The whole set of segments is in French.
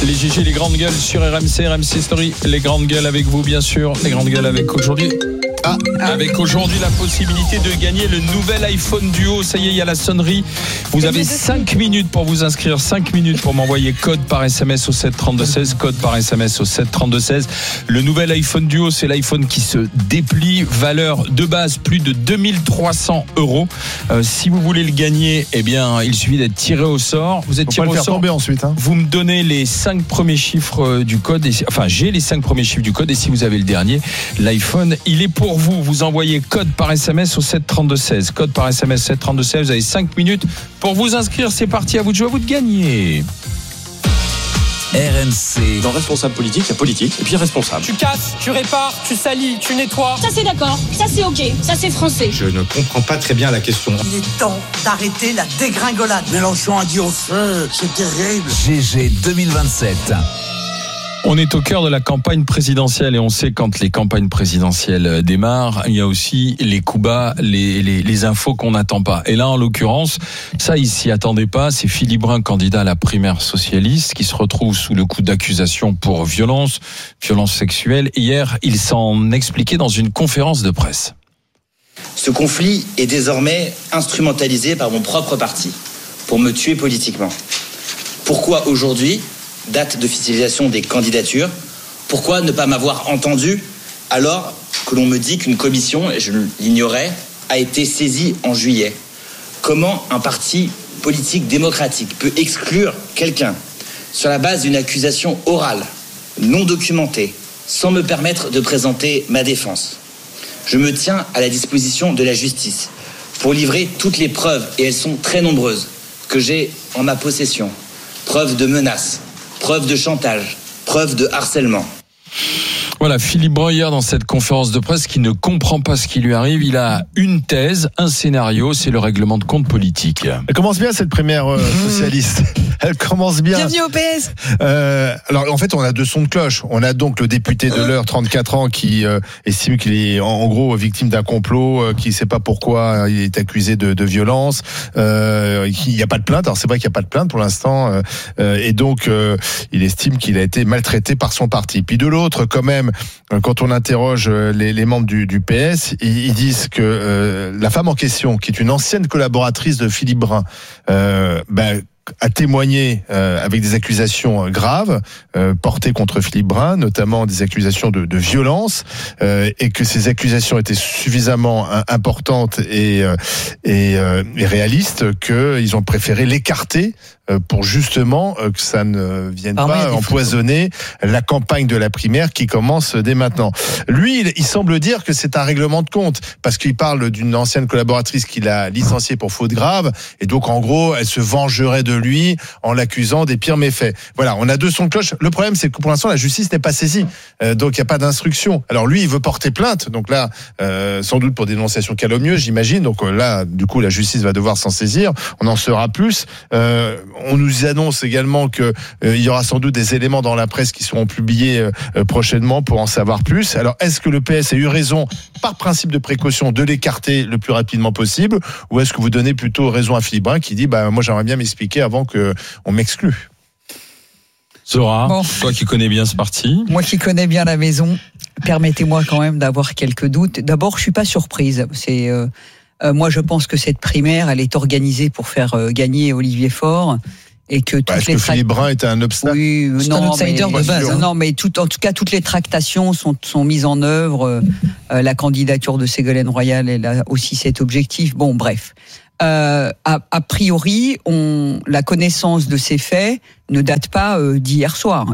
Les GG, les grandes gueules sur RMC Story. Les grandes gueules avec vous, bien sûr. Les grandes gueules avec aujourd'hui. Avec aujourd'hui la possibilité de gagner le nouvel iPhone Duo. Ça y est, il y a la sonnerie. Vous avez 5 minutes pour vous inscrire, 5 minutes pour m'envoyer code par SMS au 732-16. Code par SMS au 732-16. Le nouvel iPhone Duo, c'est l'iPhone qui se déplie. Valeur de base, plus de 2300 €. Si vous voulez le gagner, eh bien, il suffit d'être tiré au sort. Vous êtes tiré au sort. Tomber ensuite, hein. Vous me donnez les 5 premiers chiffres du code. J'ai les 5 premiers chiffres du code. Et si vous avez le dernier, l'iPhone, il est pour vous. Vous envoyez code par SMS au 732-16. Code par SMS 732-16. Vous avez 5 minutes pour vous inscrire. C'est parti, à vous de jouer, à vous de gagner. RMC. Dans responsable politique, il y a politique et puis responsable. Tu casses, tu répares, tu salis, tu nettoies. Ça c'est d'accord, ça c'est ok, ça c'est français. Je ne comprends pas très bien la question. Il est temps d'arrêter la dégringolade. Mélenchon a dit au feu, c'est terrible. GG 2027. On est au cœur de la campagne présidentielle et on sait quand les campagnes présidentielles démarrent, il y a aussi les coups bas, les infos qu'on n'attend pas. Et là, en l'occurrence, ça, il s'y attendait pas. C'est Philippe Brun, candidat à la primaire socialiste, qui se retrouve sous le coup d'accusations pour violence sexuelle. Hier, il s'en expliquait dans une conférence de presse. Ce conflit est désormais instrumentalisé par mon propre parti pour me tuer politiquement. Pourquoi aujourd'hui ? Date d'officialisation des candidatures. Pourquoi ne pas m'avoir entendu alors que l'on me dit qu'une commission, et je l'ignorais, a été saisie en juillet? Comment un parti politique démocratique peut exclure quelqu'un sur la base d'une accusation orale, non documentée, sans me permettre de présenter ma défense? Je me tiens à la disposition de la justice pour livrer toutes les preuves, et elles sont très nombreuses, que j'ai en ma possession. Preuves de menaces, preuve de chantage, preuve de harcèlement. Voilà, Philippe Brun, hier, dans cette conférence de presse, qui ne comprend pas ce qui lui arrive. Il a une thèse, un scénario, c'est le règlement de compte politique. Elle commence bien, cette primaire socialiste. Elle commence bien. Bienvenue au PS. Alors, en fait, on a deux sons de cloche. On a donc le député de l'Eure, 34 ans, qui estime qu'il est, en gros, victime d'un complot, qui ne sait pas pourquoi il est accusé de violence. Il n'y a pas de plainte. Alors, c'est vrai qu'il n'y a pas de plainte pour l'instant. Et donc, il estime qu'il a été maltraité par son parti. Puis de l'autre, quand même, quand on interroge les membres du PS, ils disent que la femme en question, qui est une ancienne collaboratrice de Philippe Brun, a témoigné avec des accusations graves portées contre Philippe Brun, notamment des accusations de violence, et que ces accusations étaient suffisamment importantes et réalistes qu'ils ont préféré l'écarter pour justement que ça ne vienne pas empoisonner la campagne de la primaire qui commence dès maintenant. Lui, il semble dire que c'est un règlement de compte, parce qu'il parle d'une ancienne collaboratrice qu'il a licenciée pour faute grave, et donc en gros, elle se vengerait de lui en l'accusant des pires méfaits. Voilà, on a deux sons de cloche. Le problème, c'est que pour l'instant, la justice n'est pas saisie, donc il n'y a pas d'instruction. Alors lui, il veut porter plainte, donc là, sans doute pour dénonciation calomnieuse, j'imagine. Donc là, du coup, la justice va devoir s'en saisir. On en saura plus. On nous annonce également que il y aura sans doute des éléments dans la presse qui seront publiés prochainement pour en savoir plus. Alors, est-ce que le PS a eu raison, par principe de précaution, de l'écarter le plus rapidement possible, ou est-ce que vous donnez plutôt raison à Philippe Brun qui dit moi j'aimerais bien m'expliquer avant qu'on m'exclue? Zora, toi qui connais bien ce parti. Moi qui connais bien la maison, permettez-moi quand même d'avoir quelques doutes. D'abord, je suis pas surprise. Moi, je pense que cette primaire, elle est organisée pour faire gagner Olivier Faure. Et que est-ce que Philippe Brun était un obstacle? Oui, c'est non, un outsider mais, de base. Non, mais en tout cas, toutes les tractations sont mises en œuvre. La candidature de Ségolène Royal, elle a aussi cet objectif. Bon, bref. A priori, la connaissance de ces faits ne date pas d'hier soir.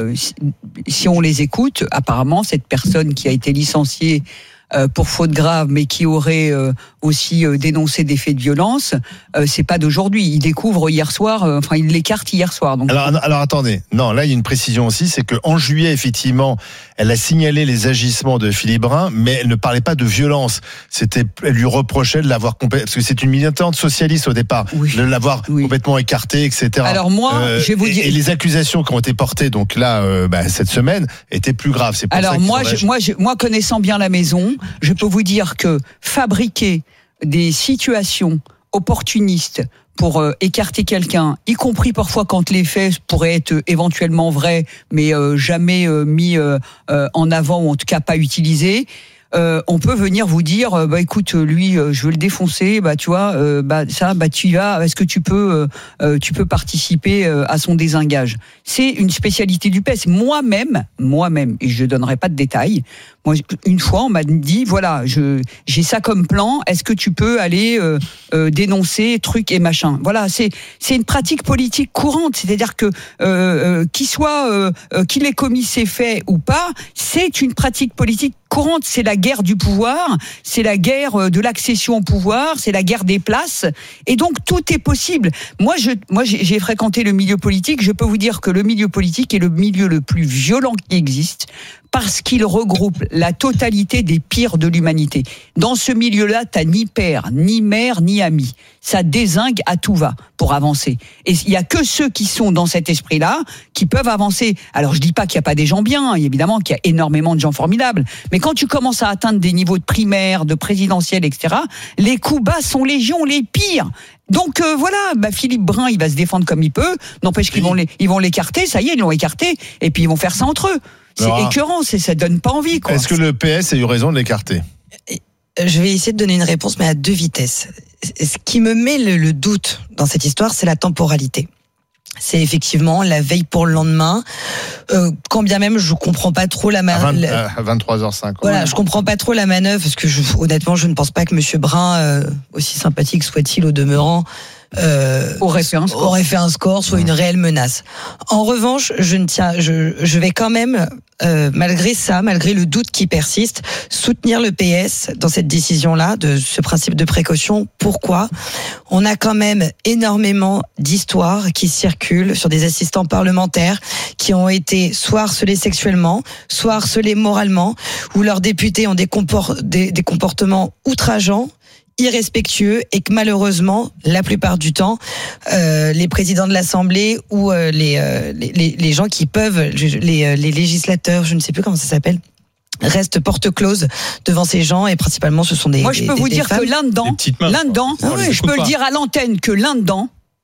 Si on les écoute, apparemment, cette personne qui a été licenciée pour faute grave, mais qui aurait aussi dénoncé des faits de violence, c'est pas d'aujourd'hui. Il découvre hier soir, il l'écarte hier soir. Donc... Alors attendez, non, là il y a une précision aussi, c'est qu'en juillet, effectivement, elle a signalé les agissements de Philippe Brun, mais elle ne parlait pas de violence. Elle lui reprochait de l'avoir parce que c'est une militante socialiste au départ, de l'avoir complètement écartée, etc. Alors moi, je vais vous dire. Et les accusations qui ont été portées, donc là, cette semaine, étaient plus graves. C'est pour alors ça moi, connaissant bien la maison, je peux vous dire que fabriquer des situations opportunistes pour écarter quelqu'un, y compris parfois quand les faits pourraient être éventuellement vrais, mais jamais mis en avant ou en tout cas pas utilisés. On peut venir vous dire, écoute, lui, je veux le défoncer, tu vois, tu y vas. Est-ce que tu peux participer à son désengage? C'est une spécialité du PS. Moi-même, et je donnerai pas de détails. Moi, une fois, on m'a dit, voilà, j'ai ça comme plan. Est-ce que tu peux aller dénoncer truc et machin? Voilà, c'est une pratique politique courante. C'est-à-dire que qu'il ait commis ces faits ou pas, c'est une pratique politique courante. C'est la guerre du pouvoir, c'est la guerre de l'accession au pouvoir, c'est la guerre des places. Et donc tout est possible. Moi, j'ai fréquenté le milieu politique. Je peux vous dire que le milieu politique est le milieu le plus violent qui existe, parce qu'il regroupe la totalité des pires de l'humanité. Dans ce milieu-là, t'as ni père, ni mère, ni ami. Ça dézingue à tout va pour avancer. Et il y a que ceux qui sont dans cet esprit-là qui peuvent avancer. Alors je dis pas qu'il y a pas des gens bien, évidemment qu'il y a énormément de gens formidables. Mais quand tu commences à atteindre des niveaux de primaire, de présidentiel, etc., les coups bas sont légion, les pires. Donc voilà, Philippe Brun, il va se défendre comme il peut. N'empêche qu'ils vont l'écarter. Ça y est, ils l'ont écarté. Et puis ils vont faire ça entre eux. C'est écœurant, ça donne pas envie, quoi. Est-ce que le PS a eu raison de l'écarter? Je vais essayer de donner une réponse, mais à deux vitesses. Ce qui me met le doute dans cette histoire, c'est la temporalité. C'est effectivement la veille pour le lendemain. Quand bien même, je comprends pas trop la manœuvre. À 23h05. Voilà, je comprends pas trop la manœuvre parce que honnêtement, je ne pense pas que Monsieur Brun, aussi sympathique soit-il au demeurant, aurait fait un score, soit une réelle menace. En revanche, je vais quand même, malgré le doute qui persiste, soutenir le PS dans cette décision-là, de ce principe de précaution. Pourquoi? On a quand même énormément d'histoires qui circulent sur des assistants parlementaires qui ont été soit harcelés sexuellement, soit harcelés moralement, où leurs députés ont des comportements outrageants, irrespectueux, et que malheureusement, la plupart du temps, les présidents de l'Assemblée ou les gens qui peuvent, les législateurs, je ne sais plus comment ça s'appelle, restent porte close devant ces gens, et principalement ce sont des Moi je peux vous dire femmes. que là-dedans, je peux le dire à l'antenne que là-dedans,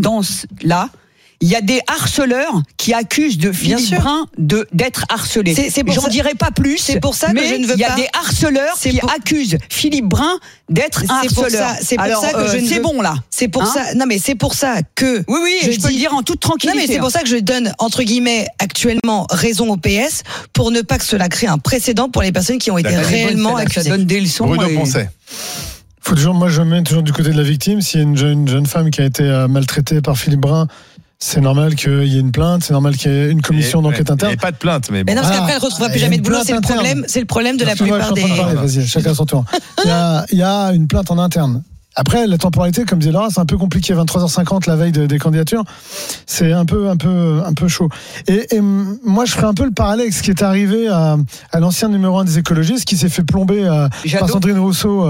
il y a des harceleurs qui accusent de Philippe Brun d'être harcelé. J'en dirai pas plus. C'est pour ça que je ne veux pas. Il y a des harceleurs qui accusent Philippe Brun d'être un harceleur. C'est pour ça que je ne c'est bon là. C'est pour ça. Non mais c'est pour ça que. Oui, je peux le dire en toute tranquillité. Non mais c'est pour ça que je donne entre guillemets actuellement raison au PS pour ne pas que cela crée un précédent pour les personnes qui ont été réellement accusées. Ça donne des leçons. Bruno Poncet. Moi je me mets toujours du côté de la victime. S'il y a une jeune femme qui a été maltraitée par Philippe Brun, c'est normal qu'il y ait une plainte, c'est normal qu'il y ait une commission d'enquête interne. Il n'y a pas de plainte, mais bon. Mais non, parce qu'après, elle ne retrouvera plus jamais de boulot. C'est le problème de la plupart des. Vas-y, chacun son tour. Il y a une plainte en interne. Après, la temporalité, comme disait Laura, c'est un peu compliqué. 23h50 la veille des candidatures, c'est un peu chaud. Et moi, je ferai un peu le parallèle avec ce qui est arrivé à l'ancien numéro 1 des écologistes, qui s'est fait plomber par Sandrine Rousseau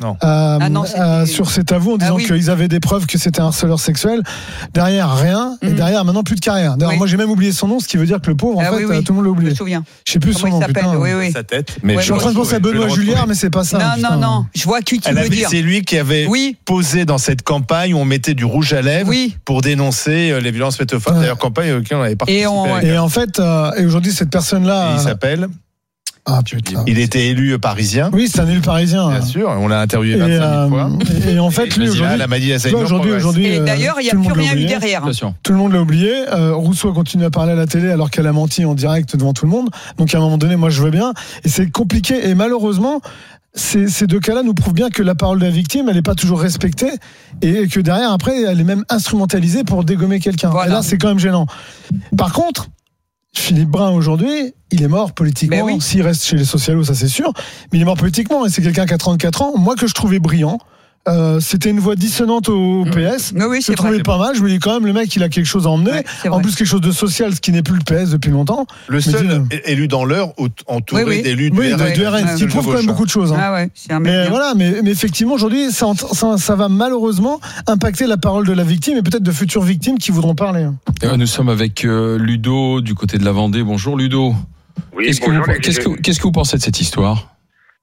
sur cet avou en disant qu'ils avaient des preuves que c'était un harceleur sexuel. Derrière, rien. Et derrière, maintenant, plus de carrière. D'ailleurs, moi, j'ai même oublié son nom, ce qui veut dire que le pauvre, en fait, tout le monde l'a oublié. Je me souviens. Je sais plus son nom. Sa tête. Je suis en train de penser à Benoît Julliard, mais c'est pas ça. Non. Je vois qui tu veux dire. C'est lui qui avait posé dans cette campagne où on mettait du rouge à lèvres pour dénoncer les violences faites aux femmes. D'ailleurs, campagne auquel on avait participé. Et en fait, et aujourd'hui, cette personne-là. Il s'appelle. Ah putain. Il était élu parisien. Oui, c'est un élu parisien. Bien sûr, on l'a interviewé 25 000 fois. Et en fait, lui, aujourd'hui. Et d'ailleurs, il n'y a plus rien eu derrière. Tout le monde l'a oublié. Rousseau continue à parler à la télé alors qu'elle a menti en direct devant tout le monde. Donc à un moment donné, moi je veux bien. Et c'est compliqué. Et malheureusement, ces deux cas-là nous prouvent bien que la parole de la victime, elle n'est pas toujours respectée et que derrière, après, elle est même instrumentalisée pour dégommer quelqu'un. Voilà. Et là, c'est quand même gênant. Par contre, Philippe Brun, aujourd'hui, il est mort politiquement. S'il reste chez les socialos, ça c'est sûr. Mais il est mort politiquement et c'est quelqu'un qui a 34 ans. Moi, que je trouvais brillant. C'était une voix dissonante au PS. Je le trouvais pas mal. Je me dis quand même, le mec, il a quelque chose à emmener. En plus, quelque chose de social, ce qui n'est plus le PS depuis longtemps. Le seul élu dans l'heure, entouré d'élus du RN. Qui prouve quand même beaucoup de choses. Mais effectivement, aujourd'hui, ça va malheureusement impacter la parole de la victime et peut-être de futures victimes qui voudront parler. Nous sommes avec Ludo du côté de la Vendée. Bonjour Ludo. Oui, Qu'est-ce que vous pensez de cette histoire ?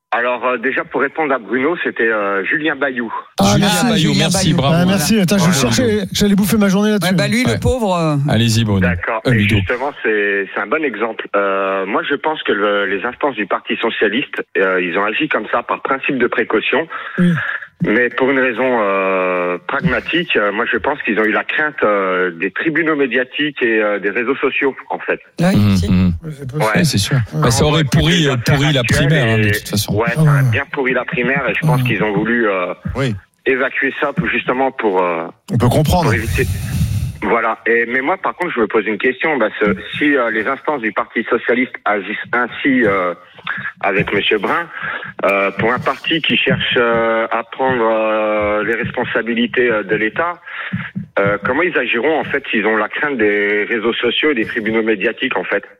Alors déjà pour répondre à Bruno, c'était Julien Bayou. Julien Bayou, bravo. Merci. Attends, je cherchais, j'allais bouffer ma journée là-dessus. Lui, le pauvre. Allez-y, Bruno. D'accord. Et justement, c'est un bon exemple. Moi, je pense que les instances du Parti socialiste, ils ont agi comme ça par principe de précaution. Oui. Mais pour une raison pragmatique, moi je pense qu'ils ont eu la crainte des tribunaux médiatiques et des réseaux sociaux, en fait. Ouais, c'est sûr. Bah, ça aurait pourri la primaire, de toute façon. Ouais, ça aurait bien pourri la primaire, et je pense qu'ils ont voulu évacuer ça justement pour... On peut comprendre. Pour éviter... Voilà. Mais moi, par contre, je me pose une question. Si les instances du Parti socialiste agissent ainsi avec Monsieur Brun, pour un parti qui cherche à prendre les responsabilités de l'État, comment ils agiront en fait s'ils ont la crainte des réseaux sociaux et des tribunaux médiatiques en fait?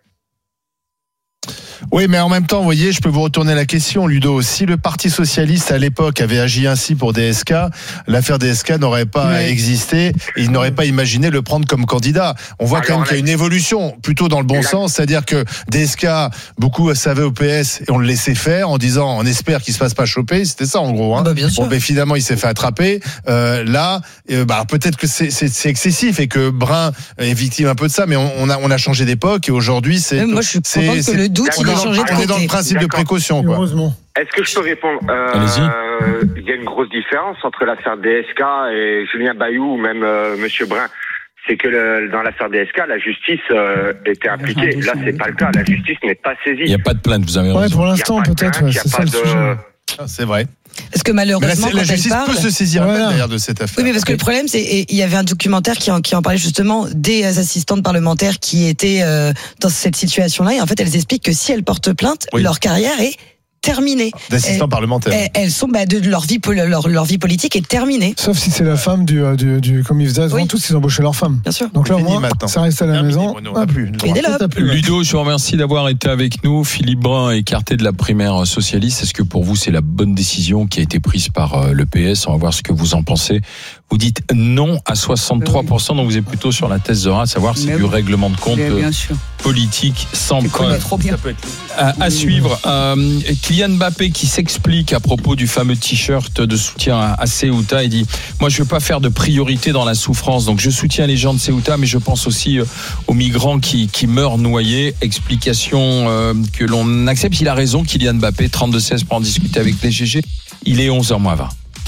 Oui, mais en même temps, vous voyez, je peux vous retourner la question, Ludo. Si le Parti socialiste, à l'époque, avait agi ainsi pour DSK, l'affaire DSK n'aurait pas existé et il n'aurait pas imaginé le prendre comme candidat. On voit quand même qu'il y a une évolution, plutôt dans le bon sens, c'est-à-dire que DSK, beaucoup savaient au PS et on le laissait faire en disant, on espère qu'il se fasse pas choper, c'était ça en gros. Bien sûr. Bon, finalement, il s'est fait attraper. Là, peut-être que c'est excessif et que Brun est victime un peu de ça, mais on a changé d'époque et aujourd'hui, c'est... Moi, je suis contente que le doute, on est dans le principe de précaution, quoi. Heureusement. Est-ce que je peux répondre? Il y a une grosse différence entre l'affaire DSK et Julien Bayou ou même Monsieur Brun. C'est que dans l'affaire DSK, la justice était impliquée. Là, c'est pas le cas. La justice n'est pas saisie. Il n'y a pas de plainte, vous avez raison. Ouais, pour l'instant, peut-être. C'est ça le sujet. C'est vrai. Parce que malheureusement, la justice peut se saisir derrière de cette affaire. Oui, mais parce que le problème, c'est il y avait un documentaire qui en parlait justement des assistantes parlementaires qui étaient dans cette situation-là, et en fait, elles expliquent que si elles portent plainte, leur carrière est terminée. D'assistants parlementaires. Elles sont leur vie politique est terminée. Sauf si c'est la femme du comme ils faisaient avant tous, ils embauchaient leur femme. Bien sûr. Donc là, au moins, ça reste à la maison. Ludo, je vous remercie d'avoir été avec nous. Philippe Brun écarté de la primaire socialiste. Est-ce que pour vous, c'est la bonne décision qui a été prise par le PS? On va voir ce que vous en pensez. Vous dites non à 63%, donc vous êtes plutôt sur la thèse de à savoir si c'est du règlement de compte politique sans preuve. À suivre, Kylian Mbappé qui s'explique à propos du fameux t-shirt de soutien à Ceuta. Il dit, moi je ne veux pas faire de priorité dans la souffrance, donc je soutiens les gens de Ceuta, mais je pense aussi aux migrants qui meurent noyés. Explication que l'on accepte. Il a raison, Kylian Mbappé, 32-16 pour en discuter avec les GG. Il est 11h20.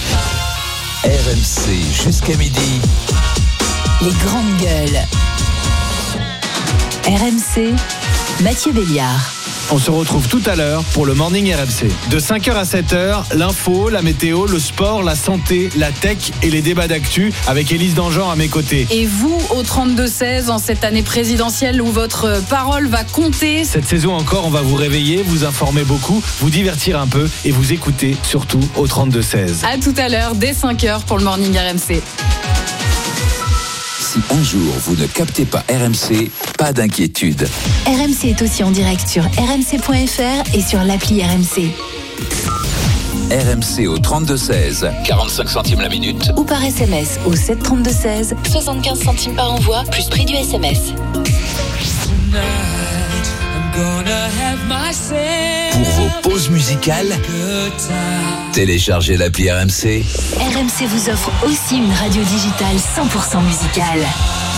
RMC jusqu'à midi. Les grandes gueules. RMC, Mathieu Béliard. On se retrouve tout à l'heure pour le Morning RMC. De 5h à 7h, l'info, la météo, le sport, la santé, la tech et les débats d'actu avec Élise Dangean à mes côtés. Et vous, au 32-16, en cette année présidentielle où votre parole va compter. Cette saison encore, on va vous réveiller, vous informer beaucoup, vous divertir un peu et vous écouter surtout au 32-16. À tout à l'heure, dès 5h pour le Morning RMC. Si un jour vous ne captez pas RMC, pas d'inquiétude. RMC est aussi en direct sur rmc.fr et sur l'appli RMC. RMC au 32-16, 45 centimes la minute. Ou par SMS au 732-16, 75 centimes par envoi, plus prix du SMS. Pour vos pauses musicales, téléchargez l'appli RMC. RMC vous offre aussi une radio digitale 100% musicale.